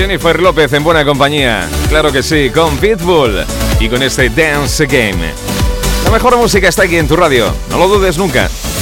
Jennifer López en buena compañía. Claro que sí, con Pitbull y con este Dance Game. La mejor música está aquí en tu radio, no lo dudes nunca.